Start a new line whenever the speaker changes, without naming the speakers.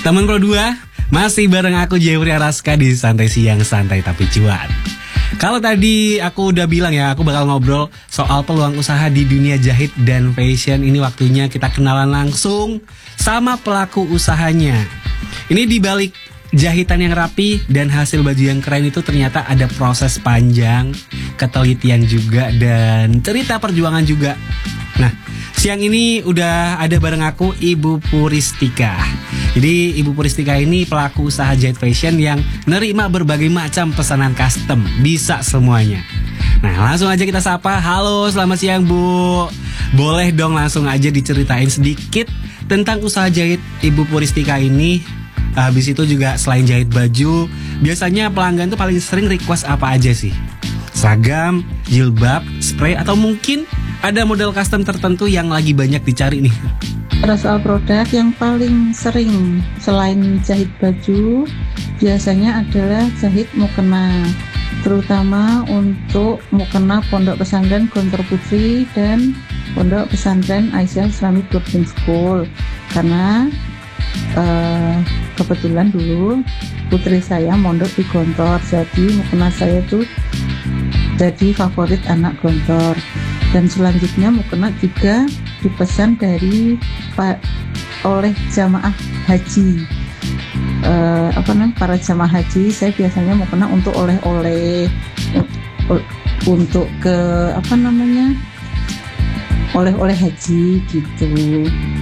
Teman Pro 2, masih bareng aku Jeffrey Araska di Santai Siang Santai Tapi Cuan. Kalau tadi aku udah bilang ya, aku bakal ngobrol soal peluang usaha di dunia jahit dan fashion. Ini waktunya kita kenalan langsung sama pelaku usahanya. Ini di balik jahitan yang rapi dan hasil baju yang keren itu ternyata ada proses panjang, ketelitian juga, dan cerita perjuangan juga. Nah, siang ini udah ada bareng aku Ibu Puristika. Jadi Ibu Puristika ini pelaku usaha jahit fashion yang nerima berbagai macam pesanan custom, bisa semuanya. Nah, langsung aja kita sapa. Halo, selamat siang Bu. Boleh dong langsung aja diceritain sedikit tentang usaha jahit Ibu Puristika ini. Habis itu juga selain jahit baju, biasanya pelanggan tuh paling sering request apa aja sih? Seragam, jilbab, spray, atau mungkin ada model custom tertentu yang lagi banyak dicari nih?
Pada soal produk yang paling sering selain jahit baju, biasanya adalah jahit mukena, terutama untuk mukena Pondok Pesantren Gontor Putri dan Pondok Pesantren Aisyah Islamic Boarding School. Karena kebetulan dulu putri saya mondok di Gontor, jadi mukena saya tuh jadi favorit anak Gontor. Dan selanjutnya mukena juga dipesan oleh jamaah haji, para jamaah haji. Saya biasanya mukena untuk oleh-oleh, untuk oleh-oleh haji gitu.